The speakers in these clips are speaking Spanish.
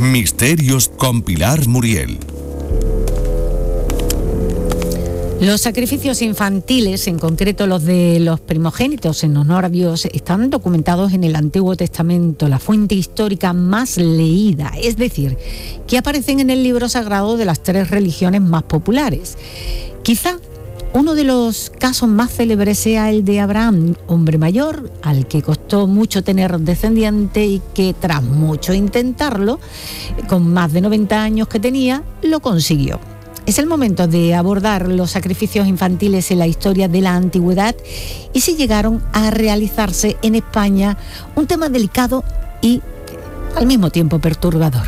Misterios con Pilar Muriel. Los sacrificios infantiles, en concreto los de los primogénitos en honor a Dios, están documentados en el Antiguo Testamento, la fuente histórica más leída, es decir, que aparecen en el libro sagrado de las 3 religiones más populares. Quizá uno de los casos más célebres sea el de Abraham, hombre mayor, al que costó mucho tener descendiente y que tras mucho intentarlo, con más de 90 años que tenía, lo consiguió. Es el momento de abordar los sacrificios infantiles en la historia de la antigüedad y si llegaron a realizarse en España, un tema delicado y al mismo tiempo perturbador.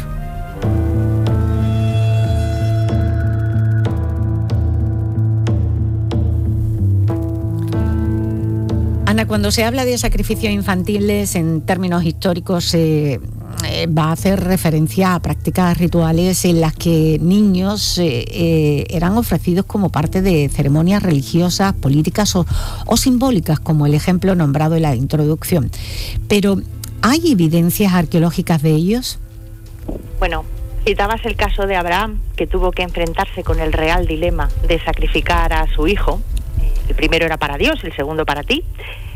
Ana, cuando se habla de sacrificios infantiles en términos históricos, va a hacer referencia a prácticas rituales en las que niños eran ofrecidos como parte de ceremonias religiosas, políticas o simbólicas, como el ejemplo nombrado en la introducción. Pero, ¿hay evidencias arqueológicas de ellos? Bueno, citabas el caso de Abraham, que tuvo que enfrentarse con el real dilema de sacrificar a su hijo. El primero era para Dios, el segundo para ti.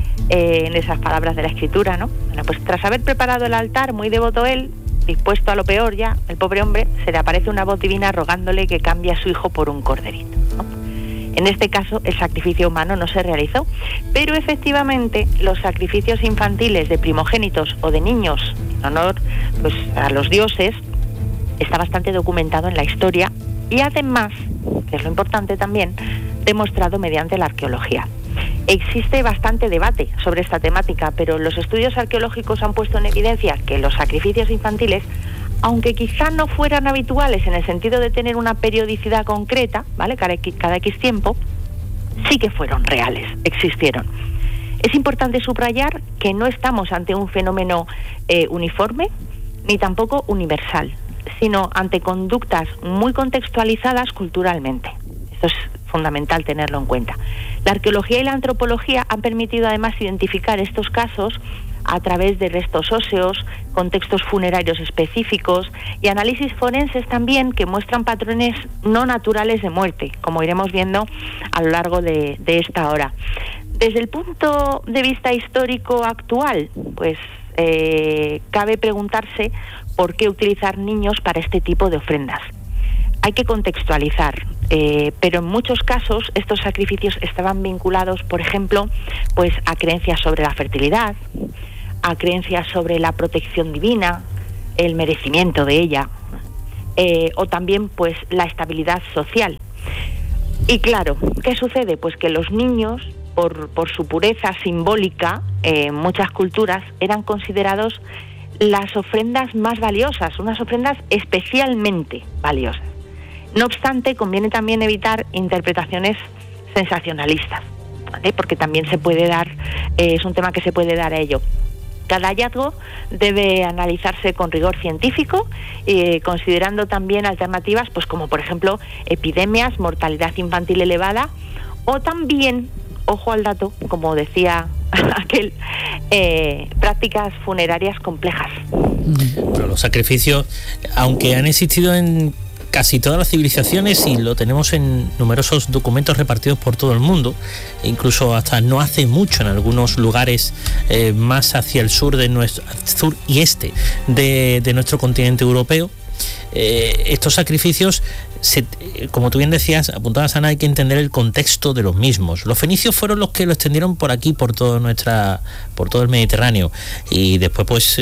En esas palabras de la Escritura, ¿no? Bueno, pues tras haber preparado el altar, muy devoto él, dispuesto a lo peor ya, el pobre hombre, se le aparece una voz divina rogándole que cambie a su hijo por un corderito, ¿no? En este caso, el sacrificio humano no se realizó, pero efectivamente los sacrificios infantiles de primogénitos o de niños en honor, pues, a los dioses está bastante documentado en la historia y además, que es lo importante también, demostrado mediante la arqueología. Existe bastante debate sobre esta temática, pero los estudios arqueológicos han puesto en evidencia que los sacrificios infantiles, aunque quizá no fueran habituales en el sentido de tener una periodicidad concreta, ¿vale?, cada X tiempo, sí que fueron reales, existieron. Es importante subrayar que no estamos ante un fenómeno uniforme, ni tampoco universal, sino ante conductas muy contextualizadas culturalmente. Esto es fundamental tenerlo en cuenta. La arqueología y la antropología han permitido además identificar estos casos a través de restos óseos, contextos funerarios específicos y análisis forenses también que muestran patrones no naturales de muerte, como iremos viendo a lo largo de esta hora. Desde el punto de vista histórico actual, pues cabe preguntarse por qué utilizar niños para este tipo de ofrendas. Hay que contextualizar, pero en muchos casos estos sacrificios estaban vinculados, por ejemplo, pues a creencias sobre la fertilidad, a creencias sobre la protección divina, el merecimiento de ella, o también pues la estabilidad social. Y claro, ¿qué sucede? Pues que los niños, por su pureza simbólica, en muchas culturas eran considerados las ofrendas más valiosas, unas ofrendas especialmente valiosas. No obstante, conviene también evitar interpretaciones sensacionalistas, ¿vale?, porque también se puede dar, es un tema que se puede dar a ello. Cada hallazgo debe analizarse con rigor científico, considerando también alternativas, pues como por ejemplo epidemias, mortalidad infantil elevada, o también, ojo al dato, como decía aquel, prácticas funerarias complejas. Pero los sacrificios, aunque han existido en casi todas las civilizaciones y lo tenemos en numerosos documentos repartidos por todo el mundo, incluso hasta no hace mucho en algunos lugares más hacia el sur de nuestro sur y este de nuestro continente europeo. Estos sacrificios, como tú bien decías, apuntabas, Ana, hay que entender el contexto de los mismos. Los fenicios fueron los que lo extendieron por aquí, por todo el Mediterráneo, y después pues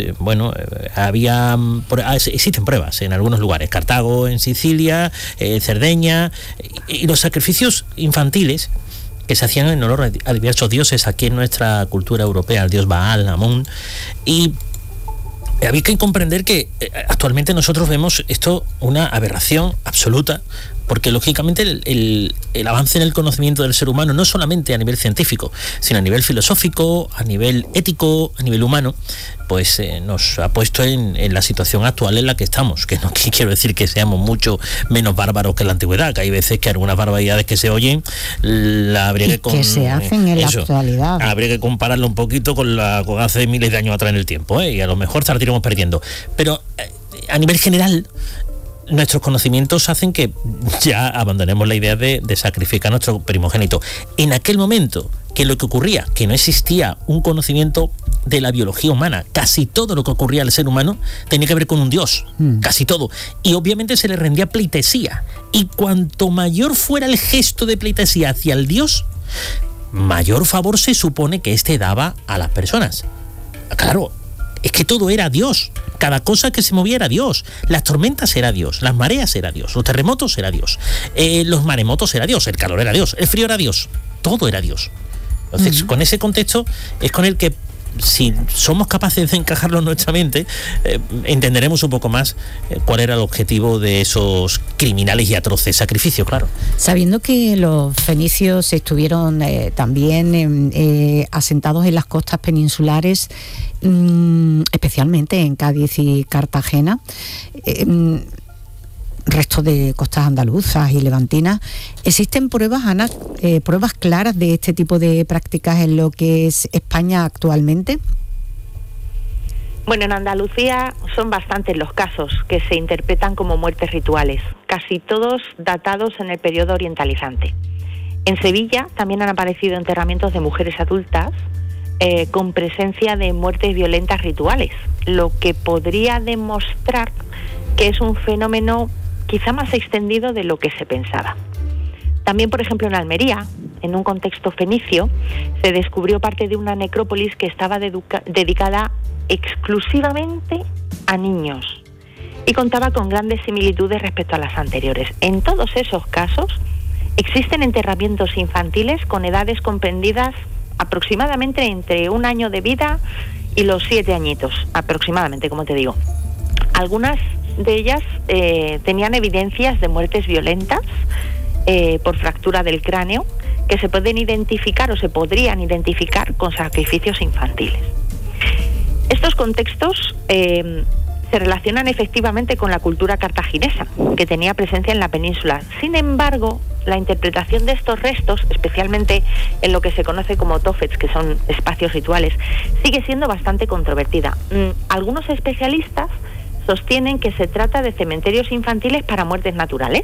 existen pruebas en algunos lugares, Cartago, en Sicilia, Cerdeña, y los sacrificios infantiles que se hacían en honor a diversos dioses aquí en nuestra cultura europea, al dios Baal, Amón, y había que comprender que actualmente nosotros vemos esto una aberración absoluta, porque lógicamente el avance en el conocimiento del ser humano, no solamente a nivel científico, sino a nivel filosófico, a nivel ético, a nivel humano, pues nos ha puesto en la situación actual en la que estamos, que no quiero decir que seamos mucho menos bárbaros que en la antigüedad, que hay veces que algunas barbaridades que se oyen habría que se hacen en la actualidad. Habría que compararlo un poquito con hace miles de años atrás en el tiempo, y a lo mejor saldríamos perdiendo. Pero a nivel general, nuestros conocimientos hacen que ya abandonemos la idea de sacrificar a nuestro primogénito. En aquel momento, ¿qué es lo que ocurría? Que no existía un conocimiento de la biología humana. Casi todo lo que ocurría al ser humano tenía que ver con un dios, casi todo. Y obviamente se le rendía pleitesía. Y cuanto mayor fuera el gesto de pleitesía hacia el dios, mayor favor se supone que éste daba a las personas. Claro, es que todo era Dios. Cada cosa que se movía era Dios. Las tormentas era Dios, las mareas era Dios, los terremotos era Dios, los maremotos era Dios, el calor era Dios, el frío era Dios, todo era Dios. Entonces, con ese contexto es con el que, si somos capaces de encajarlo en nuestra mente, entenderemos un poco más cuál era el objetivo de esos criminales y atroces sacrificios, claro. Sabiendo que los fenicios estuvieron también asentados en las costas peninsulares, especialmente en Cádiz y Cartagena, resto de costas andaluzas y levantinas, ¿existen pruebas, Ana, pruebas claras de este tipo de prácticas en lo que es España actualmente? Bueno, en Andalucía son bastantes los casos que se interpretan como muertes rituales, casi todos datados en el periodo orientalizante. En Sevilla también han aparecido enterramientos de mujeres adultas con presencia de muertes violentas rituales, lo que podría demostrar que es un fenómeno quizá más extendido de lo que se pensaba. También, por ejemplo, en Almería, en un contexto fenicio, se descubrió parte de una necrópolis que estaba dedicada exclusivamente a niños y contaba con grandes similitudes respecto a las anteriores. En todos esos casos existen enterramientos infantiles con edades comprendidas aproximadamente entre 1 año de vida y los 7 añitos, aproximadamente, como te digo. Algunas de ellas tenían evidencias de muertes violentas por fractura del cráneo, que se pueden identificar o se podrían identificar con sacrificios infantiles. Estos contextos se relacionan efectivamente con la cultura cartaginesa, que tenía presencia en la península. Sin embargo, la interpretación de estos restos, especialmente en lo que se conoce como tofets, que son espacios rituales, sigue siendo bastante controvertida. Algunos especialistas sostienen que se trata de cementerios infantiles para muertes naturales,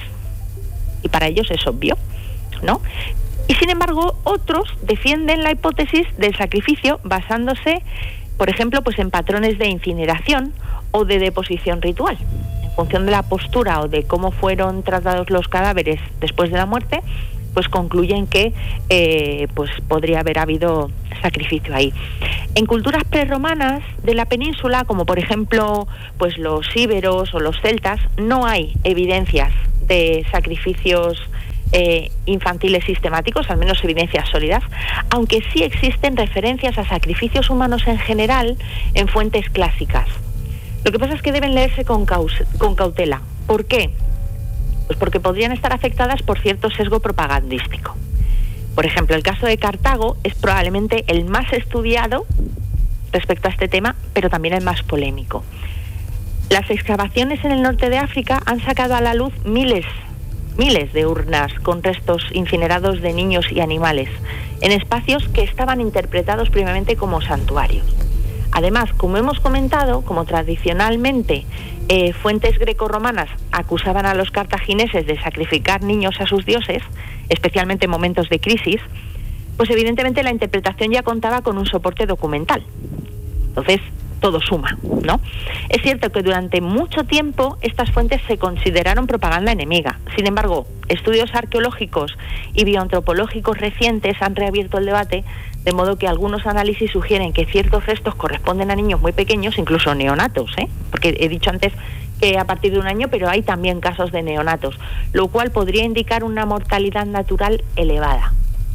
y para ellos es obvio, ¿no? Y sin embargo, otros defienden la hipótesis del sacrificio basándose, por ejemplo, pues en patrones de incineración o de deposición ritual. En función de la postura o de cómo fueron tratados los cadáveres después de la muerte, pues concluyen que pues podría haber habido sacrificio ahí. En culturas prerromanas de la península, como por ejemplo pues los íberos o los celtas, no hay evidencias de sacrificios infantiles sistemáticos, al menos evidencias sólidas, aunque sí existen referencias a sacrificios humanos en general en fuentes clásicas. Lo que pasa es que deben leerse con cautela. ¿Por qué? Pues porque podrían estar afectadas por cierto sesgo propagandístico. Por ejemplo, el caso de Cartago es probablemente el más estudiado respecto a este tema, pero también el más polémico. Las excavaciones en el norte de África han sacado a la luz miles de urnas con restos incinerados de niños y animales en espacios que estaban interpretados previamente como santuarios. Además, como hemos comentado, como tradicionalmente fuentes grecorromanas acusaban a los cartagineses de sacrificar niños a sus dioses, especialmente en momentos de crisis, pues evidentemente la interpretación ya contaba con un soporte documental. Entonces, todo suma, ¿no? Es cierto que durante mucho tiempo estas fuentes se consideraron propaganda enemiga. Sin embargo, estudios arqueológicos y bioantropológicos recientes han reabierto el debate, de modo que algunos análisis sugieren que ciertos restos corresponden a niños muy pequeños, incluso neonatos, porque he dicho antes que a partir de 1 año, pero hay también casos de neonatos, lo cual podría indicar una mortalidad natural elevada.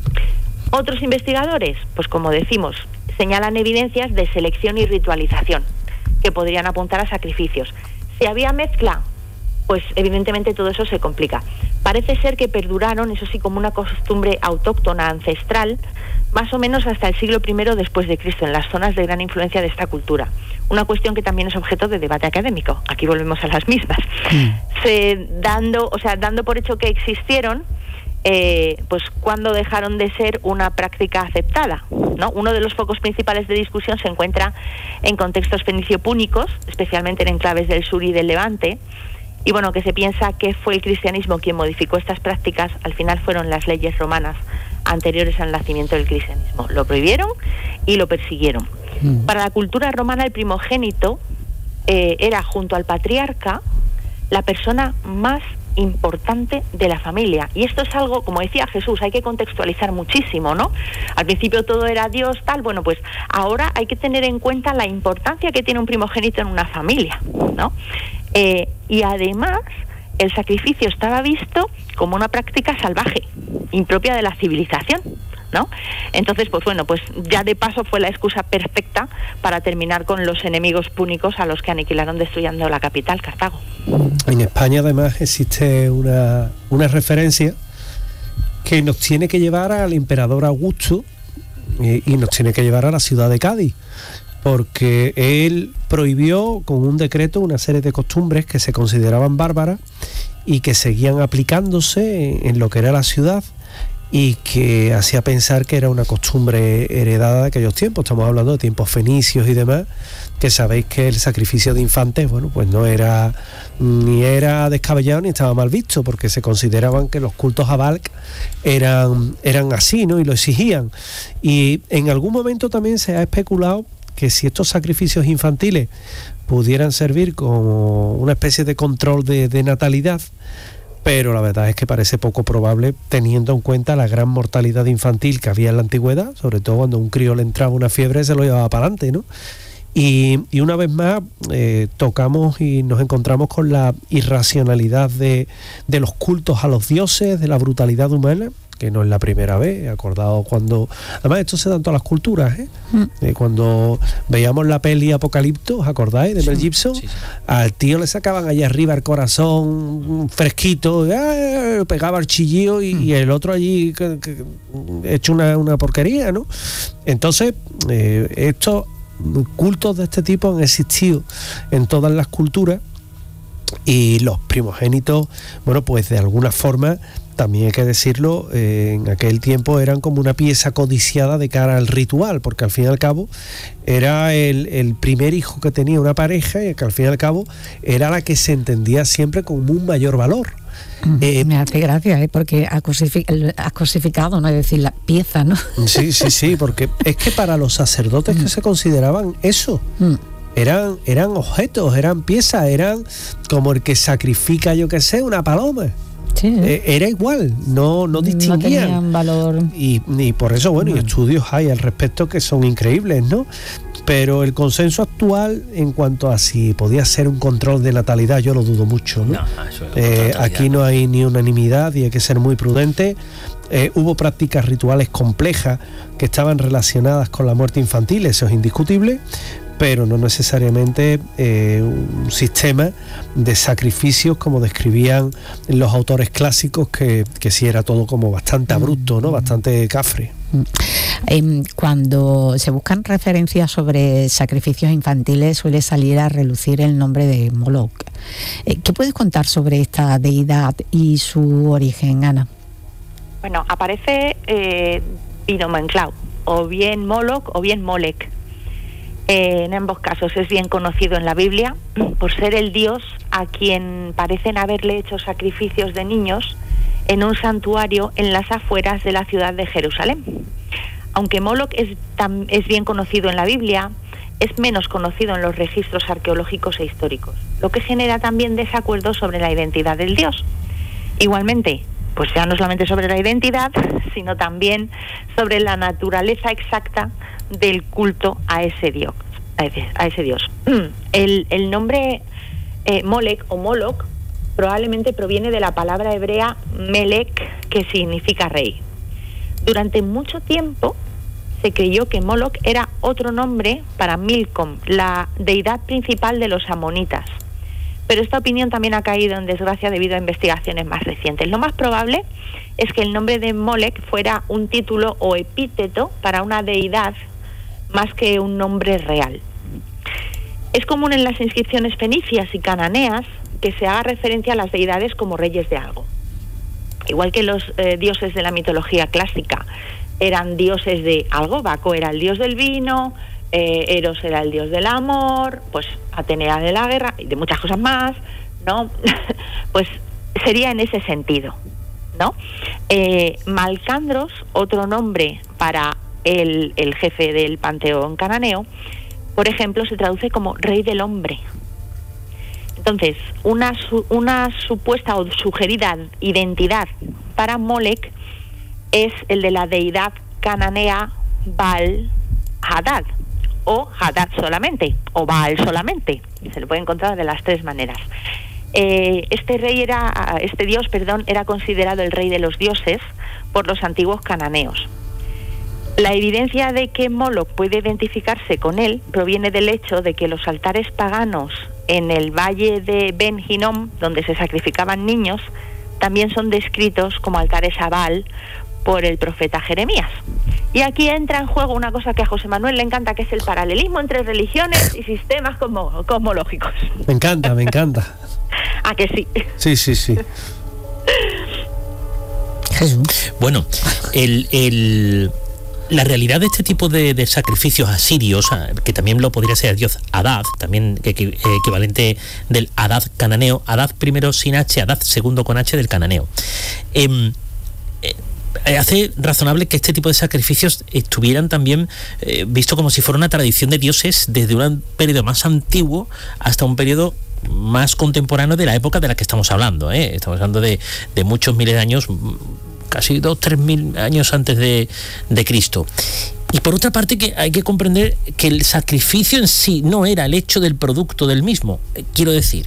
Otros investigadores, pues como decimos, señalan evidencias de selección y ritualización que podrían apuntar a sacrificios. Si había mezcla, pues evidentemente todo eso se complica. Parece ser que perduraron, eso sí, como una costumbre autóctona ancestral, más o menos hasta el siglo I después de Cristo, en las zonas de gran influencia de esta cultura. Una cuestión que también es objeto de debate académico. Aquí volvemos a las mismas. Dando por hecho que existieron, pues cuándo dejaron de ser una práctica aceptada, ¿no? Uno de los focos principales de discusión se encuentra en contextos fenicio-púnicos, especialmente en enclaves del sur y del Levante, y bueno, que se piensa que fue el cristianismo quien modificó estas prácticas. Al final fueron las leyes romanas anteriores al nacimiento del cristianismo. Lo prohibieron y lo persiguieron. Para la cultura romana, el primogénito era, junto al patriarca, la persona más importante de la familia. Y esto es algo, como decía Jesús, hay que contextualizar muchísimo, ¿no? Al principio todo era Dios, tal, bueno, pues ahora hay que tener en cuenta la importancia que tiene un primogénito en una familia, ¿no? Y además, el sacrificio estaba visto como una práctica salvaje, impropia de la civilización, ¿no? Entonces, pues bueno, pues ya de paso fue la excusa perfecta para terminar con los enemigos púnicos a los que aniquilaron destruyendo la capital, Cartago. En España además existe una referencia que nos tiene que llevar al emperador Augusto y nos tiene que llevar a la ciudad de Cádiz, porque él prohibió con un decreto una serie de costumbres que se consideraban bárbaras y que seguían aplicándose en lo que era la ciudad, y que hacía pensar que era una costumbre heredada de aquellos tiempos. Estamos hablando de tiempos fenicios y demás, que sabéis que el sacrificio de infantes, bueno, pues no era ni era descabellado ni estaba mal visto, porque se consideraban que los cultos a Balc eran así, ¿no? Y lo exigían. Y en algún momento también se ha especulado que si estos sacrificios infantiles pudieran servir como una especie de control de natalidad, pero la verdad es que parece poco probable, teniendo en cuenta la gran mortalidad infantil que había en la antigüedad, sobre todo cuando un crío le entraba una fiebre se lo llevaba para adelante, ¿no? Y una vez más tocamos y nos encontramos con la irracionalidad de los cultos a los dioses, de la brutalidad humana, que no es la primera vez. Acordado cuando, además esto se da en todas las culturas, cuando veíamos la peli Apocalipto, ¿os acordáis? De Mel Gibson. Sí. Al tío le sacaban allá arriba el corazón fresquito, pegaba el chillío y el otro allí hecho una porquería, ¿no? Entonces estos cultos de este tipo han existido en todas las culturas, y los primogénitos, bueno, pues de alguna forma, también hay que decirlo, en aquel tiempo eran como una pieza codiciada de cara al ritual, porque al fin y al cabo era el primer hijo que tenía una pareja, y que al fin y al cabo era la que se entendía siempre como un mayor valor. Me hace gracia, porque has cosificado, no es decir, la pieza, ¿no? Sí, porque es que para los sacerdotes que se consideraban eso, eran objetos, eran piezas, eran como el que sacrifica, yo qué sé, una paloma. Sí. Era igual, no distinguían. No tenían valor. Y por eso, bueno, y estudios hay al respecto que son increíbles, ¿no? Pero el consenso actual en cuanto a si podía ser un control de natalidad, yo lo dudo mucho, ¿no? Aquí no hay ni unanimidad y hay que ser muy prudente. Hubo prácticas rituales complejas que estaban relacionadas con la muerte infantil, eso es indiscutible, pero no necesariamente un sistema de sacrificios como describían los autores clásicos, que sí era todo como bastante abrupto, ¿no? Bastante cafre. Cuando se buscan referencias sobre sacrificios infantiles suele salir a relucir el nombre de Moloch. ¿Qué puedes contar sobre esta deidad y su origen, Ana? Bueno, aparece binomenclado, o bien Moloch o bien Molech. En ambos casos es bien conocido en la Biblia por ser el dios a quien parecen haberle hecho sacrificios de niños en un santuario en las afueras de la ciudad de Jerusalén. Aunque Moloch es bien conocido en la Biblia, es menos conocido en los registros arqueológicos e históricos, lo que genera también desacuerdos sobre la identidad del dios. Igualmente, pues ya no solamente sobre la identidad, sino también sobre la naturaleza exacta del culto a ese dios. El nombre Molech o Moloch probablemente proviene de la palabra hebrea Melech, que significa rey. Durante mucho tiempo se creyó que Moloch era otro nombre para Milcom, la deidad principal de los amonitas. Pero esta opinión también ha caído en desgracia debido a investigaciones más recientes. Lo más probable es que el nombre de Molech fuera un título o epíteto para una deidad más que un nombre real. Es común en las inscripciones fenicias y cananeas que se haga referencia a las deidades como reyes de algo. igual que los dioses de la mitología clásica eran dioses de algo, Baco era el dios del vino, Eros era el dios del amor, pues Atenea de la guerra y de muchas cosas más, ¿no? Pues sería en ese sentido, ¿no? Malcandros, otro nombre para el jefe del panteón cananeo, por ejemplo, se traduce como rey del hombre. Entonces, una supuesta o sugerida identidad para Molech es el de la deidad cananea Baal-Hadad, o Hadad solamente, o Baal solamente. Se lo puede encontrar de las tres maneras. Este dios, era considerado el rey de los dioses por los antiguos cananeos. La evidencia de que Moloch puede identificarse con él proviene del hecho de que los altares paganos en el valle de Ben Hinnom, donde se sacrificaban niños, también son descritos como altares a Baal por el profeta Jeremías. Y aquí entra en juego una cosa que a José Manuel le encanta, que es el paralelismo entre religiones y sistemas cosmológicos. Me encanta. ¿A que sí? Sí. Jesús. Bueno, la realidad de este tipo de sacrificios asirios, que también lo podría ser el dios Hadad, también equivalente del Hadad cananeo, Hadad primero sin H, Hadad segundo con H del cananeo. Hace razonable que este tipo de sacrificios estuvieran también visto como si fuera una tradición de dioses desde un periodo más antiguo hasta un periodo más contemporáneo de la época de la que estamos hablando. Estamos hablando de muchos miles de años, casi 2.000-3.000 años antes de Cristo. Y por otra parte, que hay que comprender que el sacrificio en sí no era el hecho del producto del mismo. Quiero decir,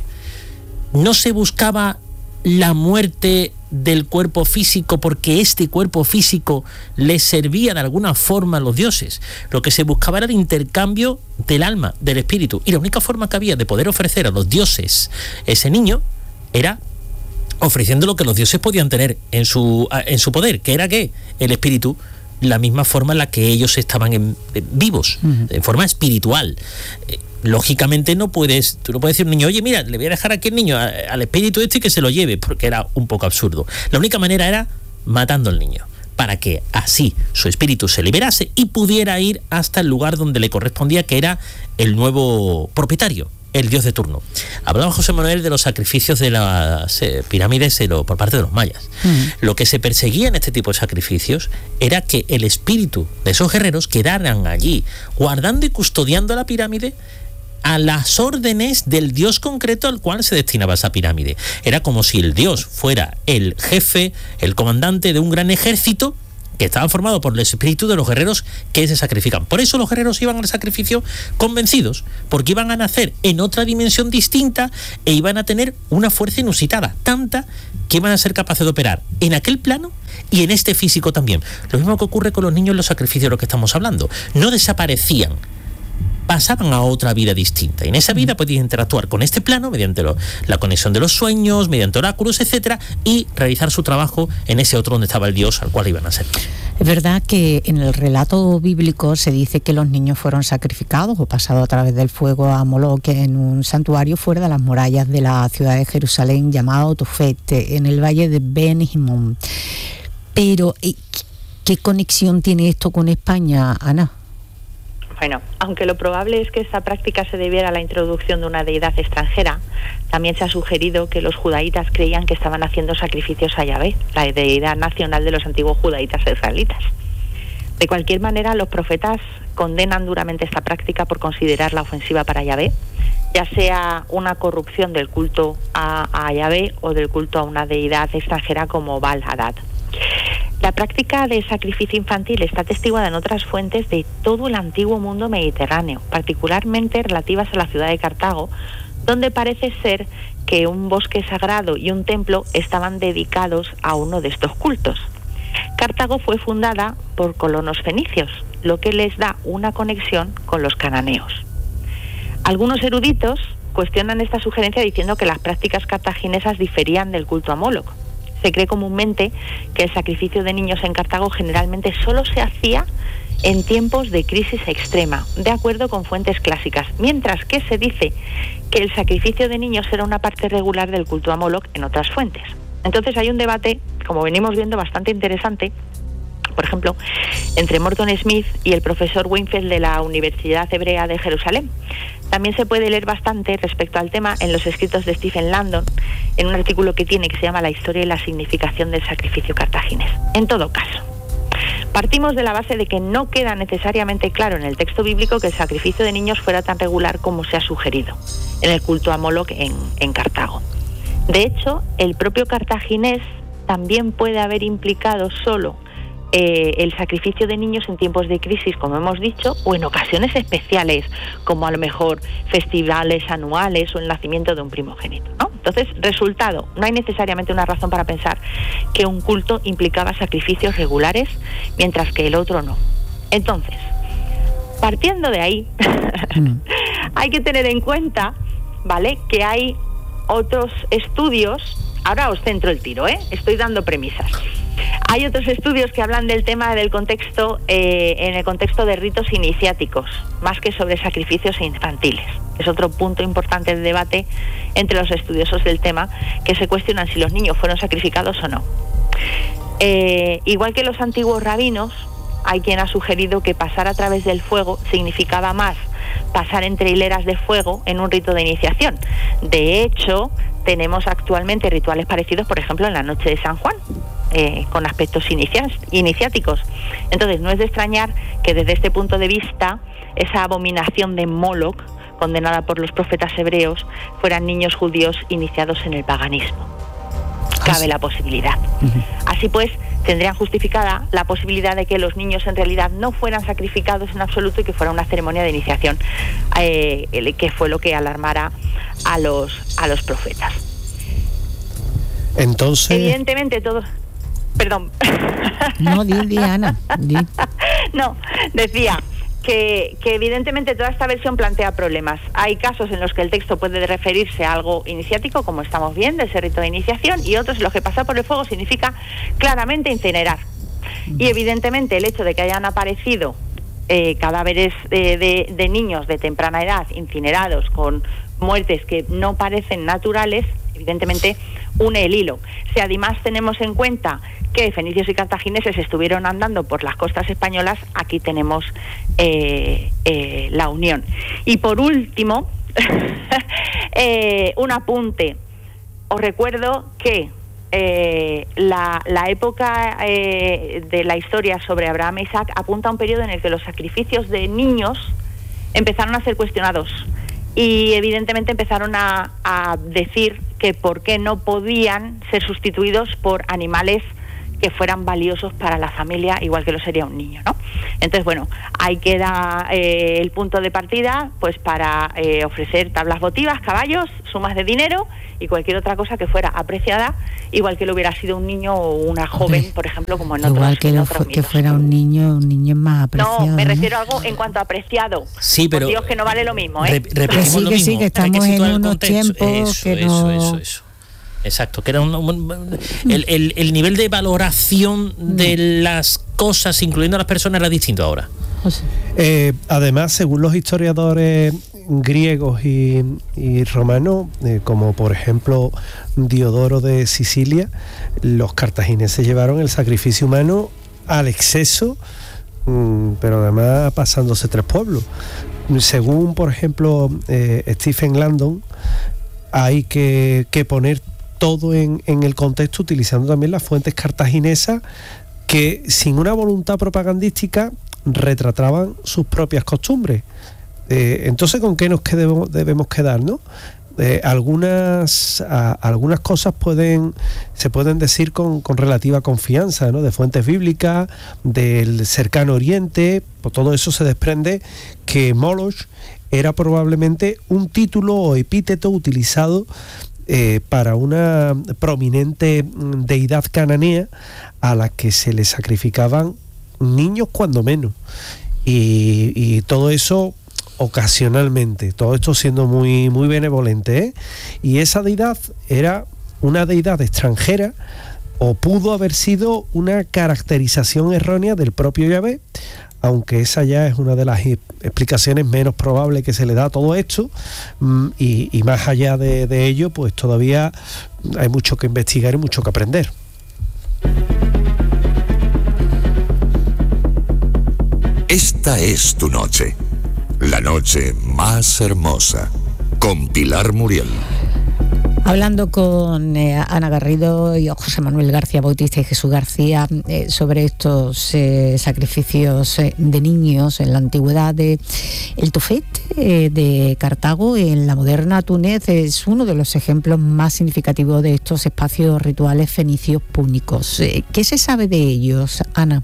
no se buscaba la muerte del cuerpo físico porque este cuerpo físico les servía de alguna forma a los dioses. Lo que se buscaba era el intercambio del alma, del espíritu. Y la única forma que había de poder ofrecer a los dioses ese niño era ofreciendo lo que los dioses podían tener en su poder, que era ¿qué? El espíritu, la misma forma en la que ellos estaban vivos, en forma espiritual. Lógicamente tú no puedes decir a un niño, oye, mira, le voy a dejar aquí al niño al espíritu y que se lo lleve, porque era un poco absurdo. La única manera era matando al niño, para que así su espíritu se liberase y pudiera ir hasta el lugar donde le correspondía, que era el nuevo propietario, el dios de turno. Hablaba José Manuel de los sacrificios de las pirámides por parte de los mayas. Lo que se perseguía en este tipo de sacrificios era que el espíritu de esos guerreros quedaran allí, guardando y custodiando la pirámide a las órdenes del dios concreto al cual se destinaba esa pirámide. Era como si el dios fuera el jefe, el comandante de un gran ejército que estaba formado por el espíritu de los guerreros que se sacrifican. Por eso los guerreros iban al sacrificio convencidos, porque iban a nacer en otra dimensión distinta e iban a tener una fuerza inusitada, tanta que iban a ser capaces de operar en aquel plano y en este físico también. Lo mismo que ocurre con los niños en los sacrificios de los que estamos hablando. No desaparecían, pasaban a otra vida distinta. Y en esa vida podían interactuar con este plano mediante la conexión de los sueños, mediante oráculos, etcétera, y realizar su trabajo en ese otro donde estaba el dios al cual iban a ser. Es verdad que en el relato bíblico se dice que los niños fueron sacrificados o pasados a través del fuego a Moloch en un santuario fuera de las murallas de la ciudad de Jerusalén llamado Tofet, en el valle de Ben Hinnom. Pero, ¿qué conexión tiene esto con España, Ana? Bueno, aunque lo probable es que esta práctica se debiera a la introducción de una deidad extranjera, también se ha sugerido que los judaítas creían que estaban haciendo sacrificios a Yahvé, la deidad nacional de los antiguos judaítas israelitas. De cualquier manera, los profetas condenan duramente esta práctica por considerarla ofensiva para Yahvé, ya sea una corrupción del culto a Yahvé o del culto a una deidad extranjera como Baal-Hadad. La práctica de sacrificio infantil está atestiguada en otras fuentes de todo el antiguo mundo mediterráneo, particularmente relativas a la ciudad de Cartago, donde parece ser que un bosque sagrado y un templo estaban dedicados a uno de estos cultos. Cartago fue fundada por colonos fenicios, lo que les da una conexión con los cananeos. Algunos eruditos cuestionan esta sugerencia diciendo que las prácticas cartaginesas diferían del culto a Moloch. Se cree comúnmente que el sacrificio de niños en Cartago generalmente solo se hacía en tiempos de crisis extrema, de acuerdo con fuentes clásicas, mientras que se dice que el sacrificio de niños era una parte regular del culto a Moloch en otras fuentes. Entonces hay un debate como venimos viendo, bastante interesante, por ejemplo, entre Morton Smith y el profesor Weinfeld de la Universidad Hebrea de Jerusalén. También se puede leer bastante respecto al tema en los escritos de Stephen Landon, en un artículo que tiene que se llama La historia y la significación del sacrificio cartaginés. En todo caso, partimos de la base de que no queda necesariamente claro en el texto bíblico que el sacrificio de niños fuera tan regular como se ha sugerido en el culto a Moloch en Cartago. De hecho, el propio cartaginés también puede haber implicado solo el sacrificio de niños en tiempos de crisis, como hemos dicho, o en ocasiones especiales, como a lo mejor festivales anuales o el nacimiento de un primogénito, ¿no? Entonces, resultado, no hay necesariamente una razón para pensar que un culto implicaba sacrificios regulares, mientras que el otro no. Entonces, partiendo de ahí, hay que tener en cuenta, ¿vale?, que hay otros estudios. Ahora os centro el tiro, estoy dando premisas. Hay otros estudios que hablan del tema del contexto, en el contexto de ritos iniciáticos, más que sobre sacrificios infantiles. Es otro punto importante de debate entre los estudiosos del tema, que se cuestionan si los niños fueron sacrificados o no. Igual que los antiguos rabinos, hay quien ha sugerido que pasar a través del fuego significaba más pasar entre hileras de fuego en un rito de iniciación. De hecho, tenemos actualmente rituales parecidos, por ejemplo, en la noche de San Juan, con aspectos iniciáticos. Entonces, no es de extrañar que desde este punto de vista, esa abominación de Moloch, condenada por los profetas hebreos, fueran niños judíos iniciados en el paganismo. Cabe la posibilidad. Así pues, tendrían justificada la posibilidad de que los niños en realidad no fueran sacrificados en absoluto y que fuera una ceremonia de iniciación, que fue lo que alarmara a los profetas. Entonces, evidentemente todo... Perdón. No, di Ana. No, decía que evidentemente toda esta versión plantea problemas. Hay casos en los que el texto puede referirse a algo iniciático, como estamos viendo, ese rito de iniciación, y otros en los que pasar por el fuego significa claramente incinerar. Y evidentemente el hecho de que hayan aparecido cadáveres de niños de temprana edad incinerados con muertes que no parecen naturales, evidentemente une el hilo. Si además tenemos en cuenta que fenicios y cartagineses estuvieron andando por las costas españolas, aquí tenemos la unión. Y por último, un apunte. Os recuerdo que la época de la historia sobre Abraham e Isaac apunta a un periodo en el que los sacrificios de niños empezaron a ser cuestionados. Y evidentemente empezaron a decir que por qué no podían ser sustituidos por animales que fueran valiosos para la familia, igual que lo sería un niño, ¿no? Entonces, bueno, ahí queda el punto de partida, pues para ofrecer tablas votivas, caballos, sumas de dinero y cualquier otra cosa que fuera apreciada, igual que lo hubiera sido un niño o una joven, por ejemplo, como en otros igual que fuera un niño es más apreciado. No, me refiero a algo en cuanto a apreciado. Sí, pero... Por Dios, que no vale lo mismo, Repetimos lo mismo. Sí, que estamos en unos tiempos Eso. Exacto, que era el nivel de valoración de las cosas, incluyendo a las personas, era distinto ahora. Además, según los historiadores griegos y romanos, como por ejemplo Diodoro de Sicilia, los cartagineses llevaron el sacrificio humano al exceso, pero además pasándose 3 pueblos. Según, por ejemplo, Stephen Landon, hay que poner todo en el contexto, utilizando también las fuentes cartaginesas, que sin una voluntad propagandística retrataban sus propias costumbres. Entonces, ¿con qué nos debemos quedar, no? Algunas cosas se pueden decir con relativa confianza, ¿no? De fuentes bíblicas, del cercano oriente. Por todo eso se desprende que Moloch era probablemente un título o epíteto utilizado para una prominente deidad cananea a la que se le sacrificaban niños cuando menos, y todo eso ocasionalmente, todo esto siendo muy, muy benevolente, y esa deidad era una deidad extranjera, o pudo haber sido una caracterización errónea del propio Yahvé, aunque esa ya es una de las explicaciones menos probables que se le da a todo esto, y más allá de ello, pues todavía hay mucho que investigar y mucho que aprender. Esta es tu noche. La noche más hermosa. Con Pilar Muriel. Hablando con Ana Garrido y José Manuel García Bautista y Jesús García sobre estos sacrificios de niños en la antigüedad. El Tophet de Cartago en la moderna Túnez es uno de los ejemplos más significativos de estos espacios rituales fenicios púnicos. ¿Qué se sabe de ellos, Ana?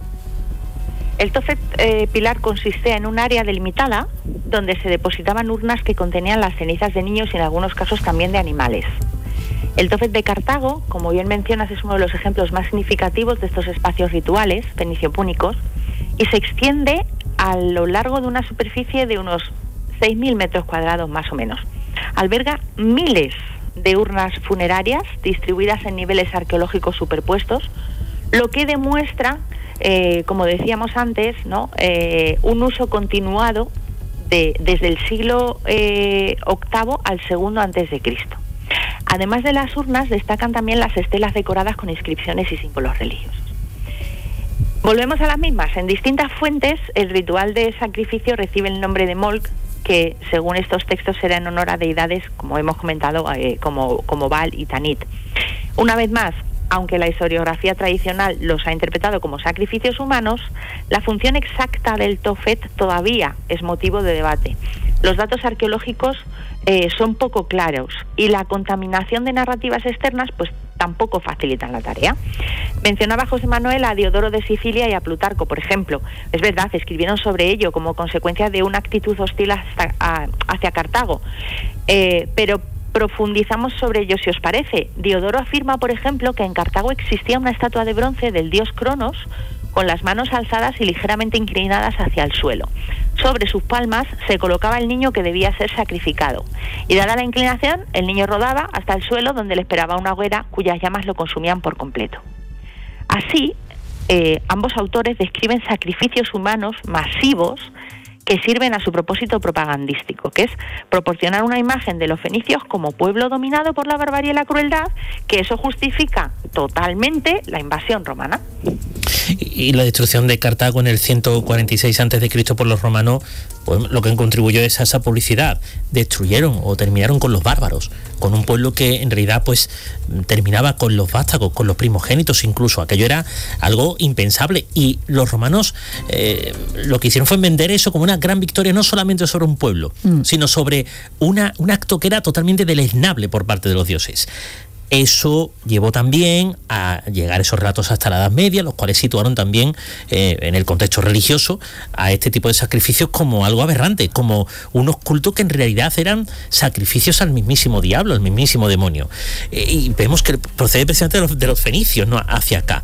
El Tophet, Pilar, consistía en un área delimitada donde se depositaban urnas que contenían las cenizas de niños y en algunos casos también de animales. El Tophet de Cartago, como bien mencionas, es uno de los ejemplos más significativos de estos espacios rituales fenicio-púnicos y se extiende a lo largo de una superficie de unos 6.000 metros cuadrados más o menos. Alberga miles de urnas funerarias distribuidas en niveles arqueológicos superpuestos, lo que demuestra, como decíamos antes, ¿no? Un uso continuado desde el siglo VIII al segundo antes de Cristo. Además de las urnas, destacan también las estelas decoradas con inscripciones y símbolos religiosos. Volvemos a las mismas. En distintas fuentes, el ritual de sacrificio recibe el nombre de Molk, que según estos textos será en honor a deidades, como hemos comentado, como Baal y Tanit. Una vez más, aunque la historiografía tradicional los ha interpretado como sacrificios humanos, la función exacta del Tophet todavía es motivo de debate. Los datos arqueológicos son poco claros y la contaminación de narrativas externas pues tampoco facilitan la tarea. Mencionaba José Manuel a Diodoro de Sicilia y a Plutarco, por ejemplo. Es verdad, escribieron sobre ello como consecuencia de una actitud hostil hacia Cartago, pero profundizamos sobre ello si os parece. Diodoro afirma, por ejemplo, que en Cartago existía una estatua de bronce del dios Cronos con las manos alzadas y ligeramente inclinadas hacia el suelo. Sobre sus palmas se colocaba el niño que debía ser sacrificado. Y dada la inclinación, el niño rodaba hasta el suelo donde le esperaba una hoguera cuyas llamas lo consumían por completo. Así, ambos autores describen sacrificios humanos masivos que sirven a su propósito propagandístico, que es proporcionar una imagen de los fenicios como pueblo dominado por la barbarie y la crueldad, que eso justifica totalmente la invasión romana. Y la destrucción de Cartago en el 146 a.C. por los romanos, pues lo que contribuyó es a esa publicidad. Destruyeron o terminaron con los bárbaros, con un pueblo que en realidad pues terminaba con los vástagos, con los primogénitos incluso. Aquello era algo impensable y los romanos lo que hicieron fue vender eso como una gran victoria, no solamente sobre un pueblo, sino sobre un acto que era totalmente deleznable por parte de los dioses. Eso llevó también a llegar esos relatos hasta la Edad Media, los cuales situaron también en el contexto religioso a este tipo de sacrificios como algo aberrante, como unos cultos que en realidad eran sacrificios al mismísimo diablo, al mismísimo demonio. Y vemos que procede precisamente de los fenicios, ¿no?, hacia acá.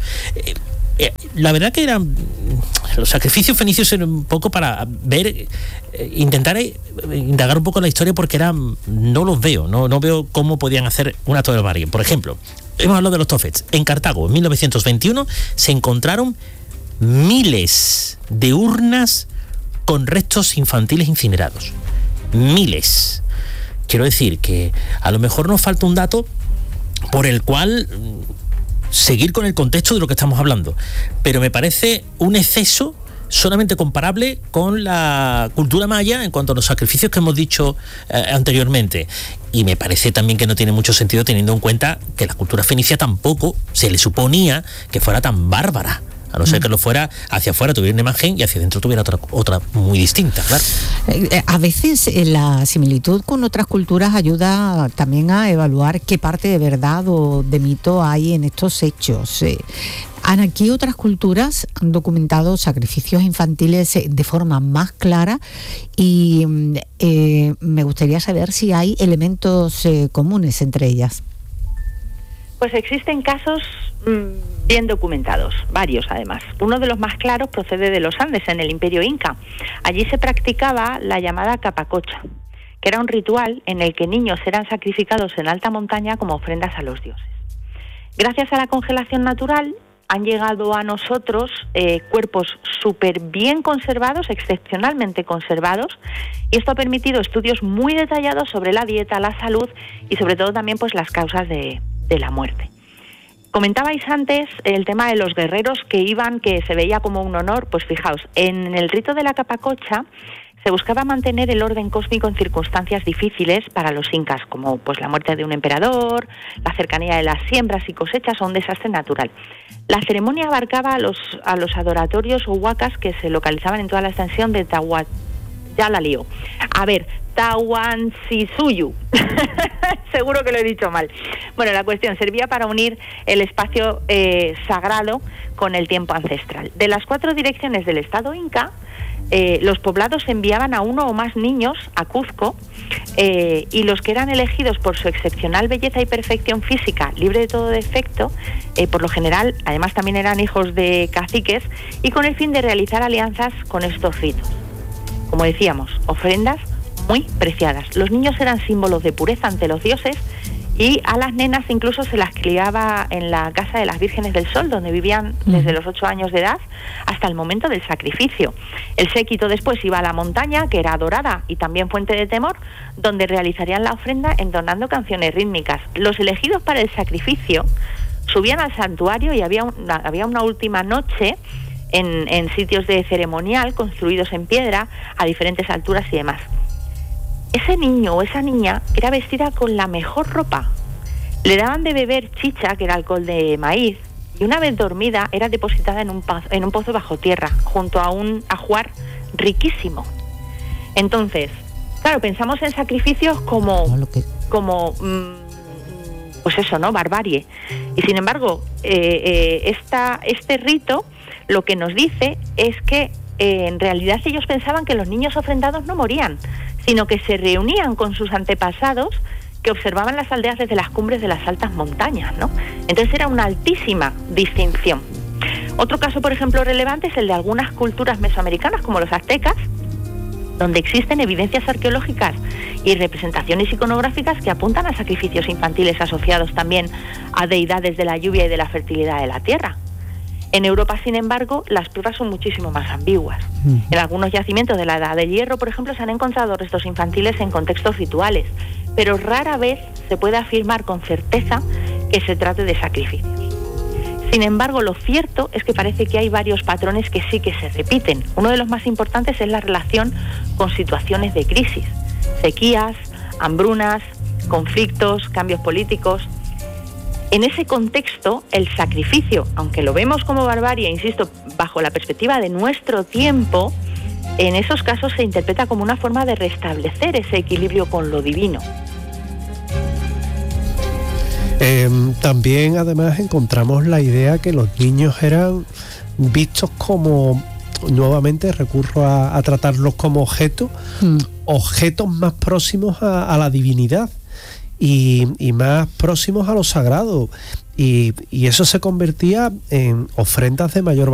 La verdad que eran los sacrificios fenicios eran un poco para ver, intentar indagar un poco la historia, porque no los veo, no veo cómo podían hacer un acto de barbarie. Por ejemplo, hemos hablado de los Tophets. En Cartago, en 1921, se encontraron miles de urnas con restos infantiles incinerados. Miles. Quiero decir que a lo mejor nos falta un dato por el cual seguir con el contexto de lo que estamos hablando, pero me parece un exceso solamente comparable con la cultura maya en cuanto a los sacrificios que hemos dicho anteriormente. Y me parece también que no tiene mucho sentido teniendo en cuenta que la cultura fenicia tampoco se le suponía que fuera tan bárbara, a no ser que lo fuera hacia afuera, tuviera una imagen y hacia adentro tuviera otra muy distinta, claro. A veces la similitud con otras culturas ayuda también a evaluar qué parte de verdad o de mito hay en estos hechos. Ana, ¿qué otras culturas han documentado sacrificios infantiles de forma más clara? Y me gustaría saber si hay elementos comunes entre ellas. Pues existen casos bien documentados, varios además. Uno de los más claros procede de los Andes, en el Imperio Inca. Allí se practicaba la llamada capacocha, que era un ritual en el que niños eran sacrificados en alta montaña como ofrendas a los dioses. Gracias a la congelación natural han llegado a nosotros cuerpos súper bien conservados, excepcionalmente conservados, y esto ha permitido estudios muy detallados sobre la dieta, la salud y sobre todo también pues las causas de la muerte. Comentabais antes el tema de los guerreros que iban, que se veía como un honor. Pues fijaos, en el rito de la capacocha se buscaba mantener el orden cósmico en circunstancias difíciles para los incas, como pues la muerte de un emperador, la cercanía de las siembras y cosechas o un desastre natural. La ceremonia abarcaba a los adoratorios o huacas que se localizaban en toda la extensión de Tahuantinsuyo. Seguro que lo he dicho mal. Bueno, la cuestión servía para unir el espacio sagrado con el tiempo ancestral. De las 4 direcciones del Estado inca, los poblados enviaban a 1 o más niños a Cuzco, y los que eran elegidos por su excepcional belleza y perfección física, libre de todo defecto, por lo general, además también eran hijos de caciques, y con el fin de realizar alianzas con estos ritos. Como decíamos, ofrendas muy preciadas. Los niños eran símbolos de pureza ante los dioses, y a las nenas incluso se las criaba en la casa de las Vírgenes del Sol, donde vivían desde los 8 años de edad hasta el momento del sacrificio. El séquito después iba a la montaña, que era adorada y también fuente de temor, donde realizarían la ofrenda entonando canciones rítmicas. Los elegidos para el sacrificio subían al santuario y había una última noche en sitios de ceremonial construidos en piedra a diferentes alturas y demás. Ese niño o esa niña era vestida con la mejor ropa. Le daban de beber chicha, que era alcohol de maíz, y una vez dormida era depositada en un pozo bajo tierra, junto a un ajuar riquísimo. Entonces, claro, pensamos en sacrificios como pues eso, ¿no? Barbarie. Y sin embargo, este rito lo que nos dice es que en realidad ellos pensaban que los niños ofrendados no morían, sino que se reunían con sus antepasados que observaban las aldeas desde las cumbres de las altas montañas, ¿no? Entonces era una altísima distinción. Otro caso, por ejemplo, relevante es el de algunas culturas mesoamericanas, como los aztecas, donde existen evidencias arqueológicas y representaciones iconográficas que apuntan a sacrificios infantiles asociados también a deidades de la lluvia y de la fertilidad de la tierra. En Europa, sin embargo, las pruebas son muchísimo más ambiguas. En algunos yacimientos de la Edad del Hierro, por ejemplo, se han encontrado restos infantiles en contextos rituales, pero rara vez se puede afirmar con certeza que se trate de sacrificios. Sin embargo, lo cierto es que parece que hay varios patrones que sí que se repiten. Uno de los más importantes es la relación con situaciones de crisis, sequías, hambrunas, conflictos, cambios políticos. En ese contexto, el sacrificio, aunque lo vemos como barbarie, insisto, bajo la perspectiva de nuestro tiempo, en esos casos se interpreta como una forma de restablecer ese equilibrio con lo divino. También, además, encontramos la idea que los niños eran vistos como, nuevamente recurro a tratarlos como objetos más próximos a la divinidad. Y más próximos a lo sagrado, y eso se convertía en ofrendas de mayor valor.